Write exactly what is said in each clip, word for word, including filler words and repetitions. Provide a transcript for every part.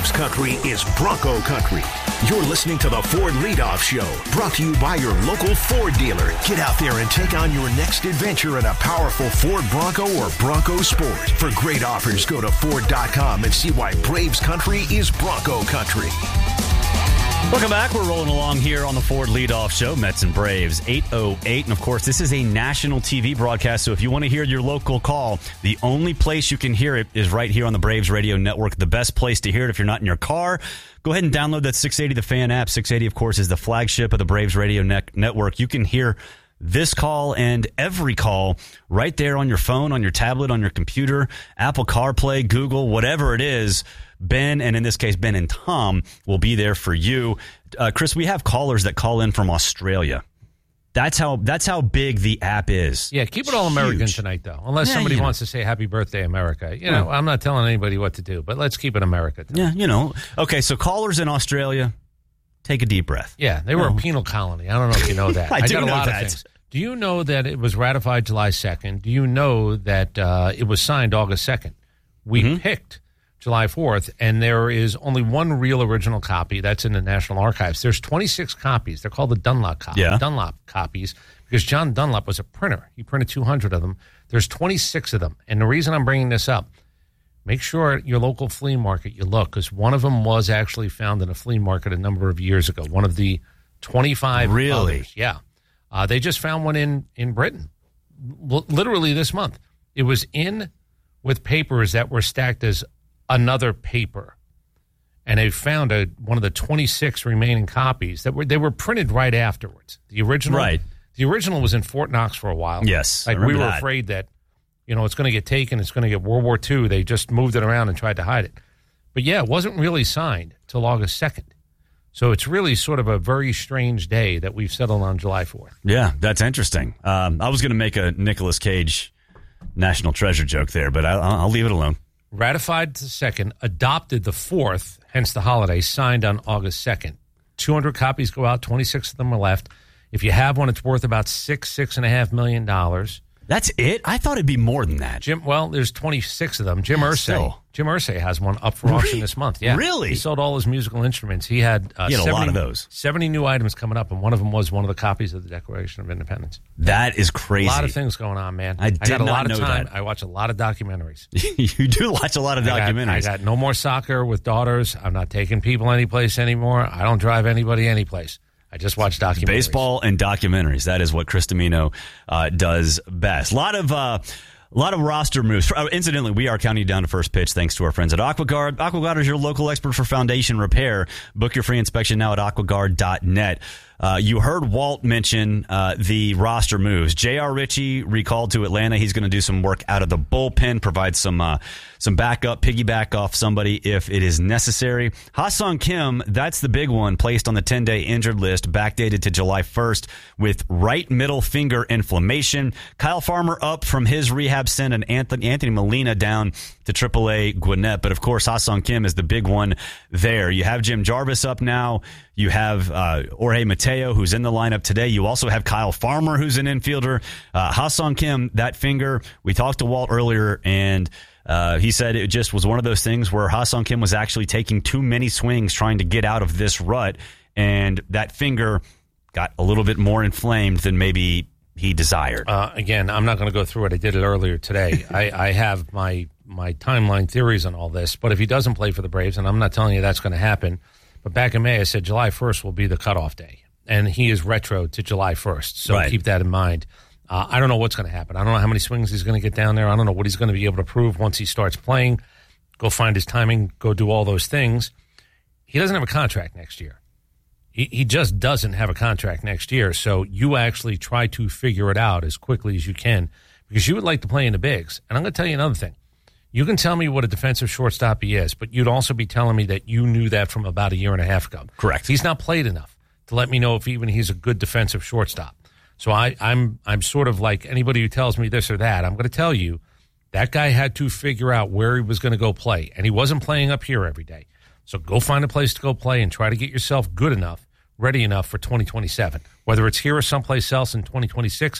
Braves country is Bronco country. You're listening to the Ford Leadoff Show, brought to you by your local Ford dealer. Get out there and take on your next adventure in a powerful Ford Bronco or Bronco Sport. For great offers, go to Ford dot com and see why Braves country is Bronco country. Welcome back. We're rolling along here on the Ford Leadoff Show, Mets and Braves, eight oh eight. And, of course, this is a national T V broadcast, so if you want to hear your local call, the only place you can hear it is right here on the Braves Radio Network. The best place to hear it if you're not in your car. Go ahead and download that six eighty The Fan app. six eighty, of course, is the flagship of the Braves Radio ne- Network. You can hear this call and every call right there on your phone, on your tablet, on your computer, Apple CarPlay, Google, whatever it is. Ben, and in this case, Ben and Tom, will be there for you. Uh, Chris, we have callers that call in from Australia. That's how that's how big the app is. Yeah, keep it all American tonight, though. Unless yeah, somebody wants know. to say happy birthday, America. You know, yeah. I'm not telling anybody what to do, but let's keep it America tonight. Yeah, you know. Okay, so callers in Australia, take a deep breath. Yeah, they were no. a penal colony. I don't know if you know that. I, I do got a know lot that. Of things. Do you know that it was ratified July second? Do you know that uh, it was signed August second? We mm-hmm. picked July fourth, and there is only one real original copy. That's in the National Archives. There's twenty-six copies. They're called the Dunlop copies. Yeah. Dunlop copies, because John Dunlop was a printer. He printed two hundred of them. There's twenty-six of them. And the reason I'm bringing this up, make sure at your local flea market you look, because one of them was actually found in a flea market a number of years ago. One of the twenty-five Really? Others. Yeah. Uh, they just found one in, in Britain, L- literally this month. It was in with papers that were stacked as another paper, and they found a, one of the twenty-six remaining copies that were they were printed right afterwards. The original, right? The original was in Fort Knox for a while. Yes, like we were that. afraid that you know it's going to get taken, it's going to get World War Two. They just moved it around and tried to hide it. But yeah, it wasn't really signed till August second. So it's really sort of a very strange day that we've settled on July fourth. Yeah, that's interesting. Um, I was going to make a Nicolas Cage National Treasure joke there, but I, I'll leave it alone. Ratified the second, adopted the fourth, hence the holiday, signed on August second. two hundred copies go out, twenty-six of them are left. If you have one, it's worth about six, six and a half million dollars. That's it? I thought it'd be more than that. Jim, well, there's twenty-six of them. Jim yeah, Irsay. still. Jim Irsay has one up for auction this month. Yeah, really? He sold all his musical instruments. He had, uh, he had a seventy, lot of those. seventy new items coming up, and one of them was one of the copies of the Declaration of Independence. That is crazy. A lot of things going on, man. I, did I got a not lot of know time. that. I watch a lot of documentaries. You do watch a lot of documentaries. I got, I got no more soccer with daughters. I'm not taking people anyplace anymore. I don't drive anybody anyplace. I just watch documentaries. Baseball and documentaries. That is what Chris Domino uh, does best. A lot of... Uh, A lot of roster moves. Uh, incidentally, we are counting down to first pitch thanks to our friends at AquaGuard. AquaGuard is your local expert for foundation repair. Book your free inspection now at aquaguard dot net. Uh, you heard Walt mention uh, the roster moves. J R. Ritchie recalled to Atlanta. He's going to do some work out of the bullpen, provide some uh, some backup, piggyback off somebody if it is necessary. Ha-Seong Kim, that's the big one, placed on the ten-day injured list, backdated to July first with right middle finger inflammation. Kyle Farmer up from his rehab stint, and Anthony, Anthony Molina down to triple A Gwinnett. But, of course, Ha-Seong Kim is the big one there. You have Jim Jarvis up now. You have uh, Jorge Mateo, who's in the lineup today. You also have Kyle Farmer, who's an infielder. Uh, Ha-Seong Kim, that finger, we talked to Walt earlier, and uh, he said it just was one of those things where Ha-Seong Kim was actually taking too many swings trying to get out of this rut, and that finger got a little bit more inflamed than maybe he desired. Uh, again, I'm not going to go through it. I did it earlier today. I, I have my, my timeline theories on all this, but if he doesn't play for the Braves, and I'm not telling you that's going to happen, but back in May, I said July first will be the cutoff day, and he is retro to July first, so right. Keep that in mind. Uh, I don't know what's going to happen. I don't know how many swings he's going to get down there. I don't know what he's going to be able to prove once he starts playing. Go find his timing, go do all those things. He doesn't have a contract next year. He, he just doesn't have a contract next year, so you actually try to figure it out as quickly as you can because you would like to play in the bigs. And I'm going to tell you another thing. You can tell me what a defensive shortstop he is, but you'd also be telling me that you knew that from about a year and a half ago. Correct. He's not played enough to let me know if even he's a good defensive shortstop. So I, I'm I'm sort of like anybody who tells me this or that. I'm going to tell you that guy had to figure out where he was going to go play, and he wasn't playing up here every day. So go find a place to go play and try to get yourself good enough, ready enough for twenty twenty-seven. Whether it's here or someplace else in twenty twenty-six,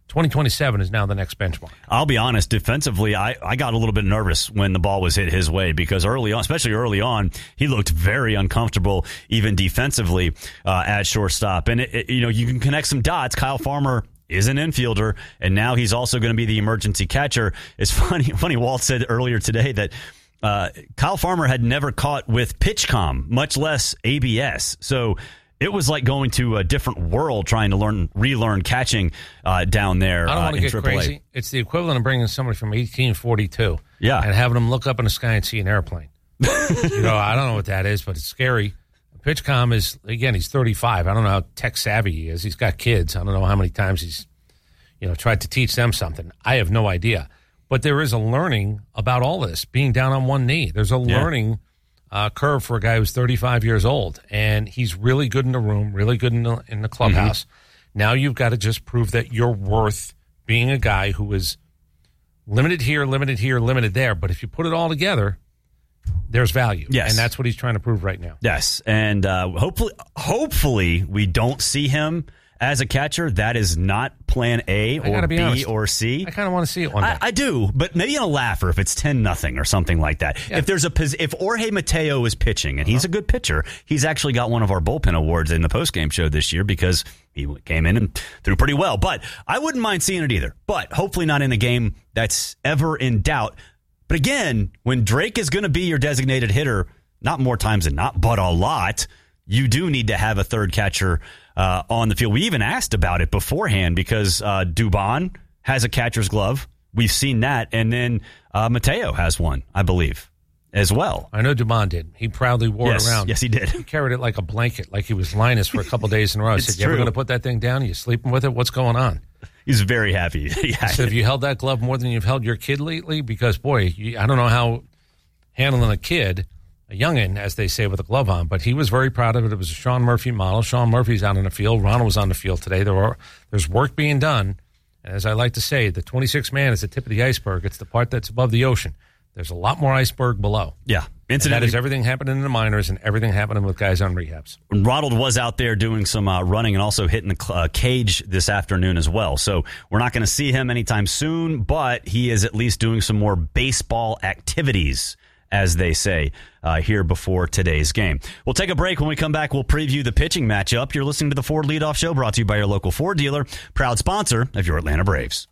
twenty twenty-seven is now the next benchmark. I'll be honest, defensively, I, I got a little bit nervous when the ball was hit his way because early on, especially early on, he looked very uncomfortable, even defensively uh, at shortstop. And, it, it, you know, you can connect some dots. Kyle Farmer is an infielder, and now he's also going to be the emergency catcher. It's funny, funny Walt said earlier today that uh, Kyle Farmer had never caught with PitchCom, much less A B S. So it was like going to a different world trying to learn, relearn catching uh, down there. I don't want uh, to get triple A. crazy. It's the equivalent of bringing somebody from eighteen forty-two Yeah. and having them look up in the sky and see an airplane. You know, I don't know what that is, but it's scary. PitchCom is, again, he's thirty-five. I don't know how tech savvy he is. He's got kids. I don't know how many times he's, you know, tried to teach them something. I have no idea. But there is a learning about all this, being down on one knee. There's a Yeah. learning Uh, curve for a guy who's thirty-five years old, and he's really good in the room, really good in the, in the clubhouse. Mm-hmm. Now you've got to just prove that you're worth being a guy who is limited here, limited here, limited there. But if you put it all together, there's value. Yes. And that's what he's trying to prove right now. Yes, and uh, hopefully, hopefully we don't see him as a catcher. That is not plan A or B honest. or C. I kind of want to see it one day. I, I do, but maybe in a laugher if it's ten nothing or something like that. Yeah. If there's a pos- if Jorge Mateo is pitching and uh-huh. he's a good pitcher, he's actually got one of our bullpen awards in the postgame show this year because he came in and threw pretty well. But I wouldn't mind seeing it either. But hopefully not in a game that's ever in doubt. But again, when Drake is going to be your designated hitter, not more times than not, but a lot, you do need to have a third catcher uh, on the field. We even asked about it beforehand because uh, Dubon has a catcher's glove. We've seen that. And then uh, Mateo has one, I believe, as well. I know Dubon did. He proudly wore yes, it around. Yes, he did. He carried it like a blanket, like he was Linus for a couple days in a row. I It's said, you true. ever going to put that thing down? Are you sleeping with it? What's going on? He's very happy. Yeah. So have you held that glove more than you've held your kid lately? Because, boy, you, I don't know how handling a kid, a youngin', as they say, with a glove on, but he was very proud of it. It was a Sean Murphy model. Sean Murphy's out on the field. Ronald was on the field today. There were, there's work being done. And as I like to say, the twenty-six man is the tip of the iceberg. It's the part that's above the ocean. There's a lot more iceberg below. Yeah. And that is everything happening in the minors and everything happening with guys on rehabs. Ronald was out there doing some uh, running and also hitting the uh, cage this afternoon as well. So we're not going to see him anytime soon, but he is at least doing some more baseball activities, as they say, uh, here before today's game. We'll take a break. When we come back, we'll preview the pitching matchup. You're listening to the Ford Leadoff Show, brought to you by your local Ford dealer, proud sponsor of your Atlanta Braves.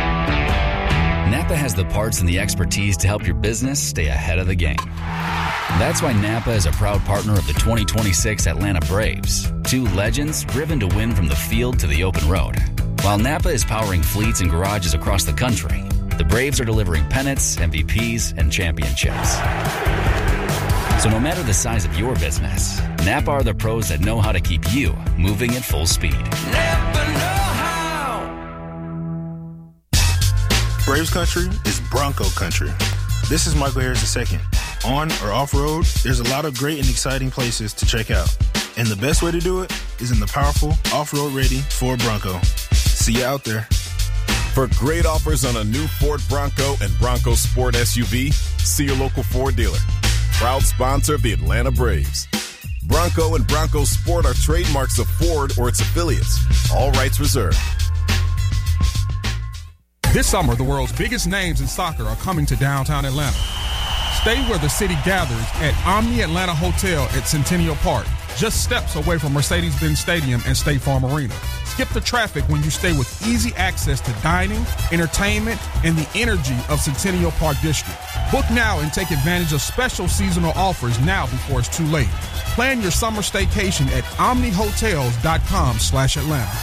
Napa has the parts and the expertise to help your business stay ahead of the game. That's why Napa is a proud partner of the twenty twenty-six Atlanta Braves, two legends driven to win from the field to the open road. While Napa is powering fleets and garages across the country, the Braves are delivering pennants, M V Ps, and championships. So no matter the size of your business, Napa are the pros that know how to keep you moving at full speed. Napa know how. Braves country is Bronco country. This is Michael Harris the second. On or off-road, there's a lot of great and exciting places to check out. And the best way to do it is in the powerful, off-road ready Ford Bronco. See you out there. For great offers on a new Ford Bronco and Bronco Sport S U V, see your local Ford dealer. Proud sponsor of the Atlanta Braves. Bronco and Bronco Sport are trademarks of Ford or its affiliates. All rights reserved. This summer, the world's biggest names in soccer are coming to downtown Atlanta. Stay where the city gathers at Omni Atlanta Hotel at Centennial Park, just steps away from Mercedes-Benz Stadium and State Farm Arena. Skip the traffic when you stay with easy access to dining, entertainment, and the energy of Centennial Park District. Book now and take advantage of special seasonal offers now before it's too late. Plan your summer staycation at omnihotels.com slash Atlanta.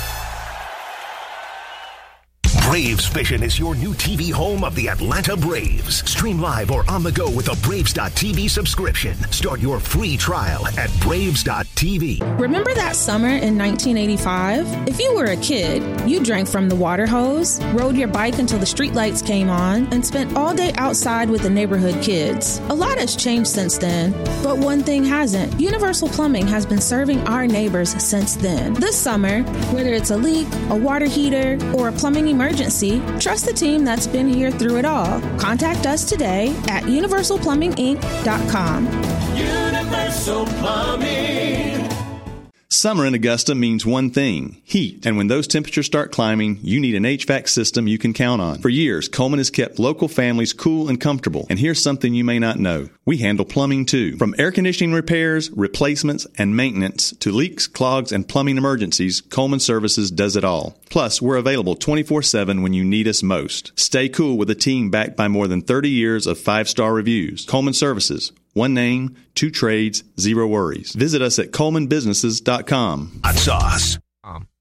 Braves Vision is your new T V home of the Atlanta Braves. Stream live or on the go with a Braves dot T V subscription. Start your free trial at Braves dot T V. Remember that summer in nineteen eighty-five? If you were a kid, you drank from the water hose, rode your bike until the streetlights came on, and spent all day outside with the neighborhood kids. A lot has changed since then, but one thing hasn't. Universal Plumbing has been serving our neighbors since then. This summer, whether it's a leak, a water heater, or a plumbing emergency, trust the team that's been here through it all. Contact us today at universal plumbing inc dot com. Universal Plumbing. Summer in Augusta means one thing, heat. And when those temperatures start climbing, you need an H V A C system you can count on. For years, Coleman has kept local families cool and comfortable. And here's something you may not know. We handle plumbing too. From air conditioning repairs, replacements, and maintenance to leaks, clogs, and plumbing emergencies, Coleman Services does it all. Plus, we're available twenty-four seven when you need us most. Stay cool with a team backed by more than thirty years of five-star reviews. Coleman Services. One name, two trades, zero worries. Visit us at coleman businesses dot com. Hot sauce. Um,